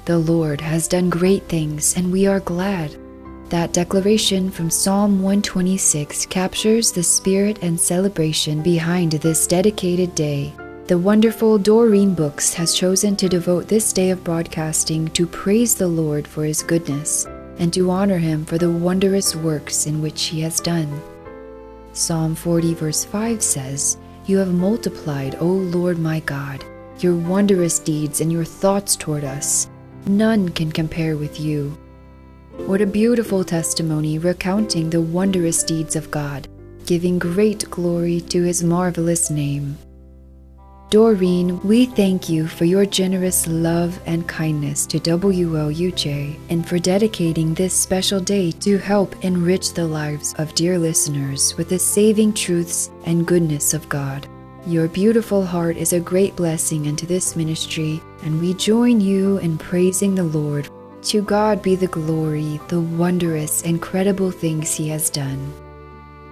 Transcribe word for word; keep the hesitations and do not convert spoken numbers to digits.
The Lord has done great things, and we are glad. That declaration from Psalm one twenty-six captures the spirit and celebration behind this dedicated day. The wonderful Doreen Books has chosen to devote this day of broadcasting to praise the Lord for His goodness and to honor Him for the wondrous works in which He has done. Psalm forty verse five says, "You have multiplied, O Lord my God, your wondrous deeds and your thoughts toward us. None can compare with you." What a beautiful testimony recounting the wondrous deeds of God, giving great glory to His marvelous name. Doreen, we thank you for your generous love and kindness to W L U J and for dedicating this special day to help enrich the lives of dear listeners with the saving truths and goodness of God. Your beautiful heart is a great blessing into this ministry, and we join you in praising the Lord. To God be the glory, the wondrous, incredible things He has done.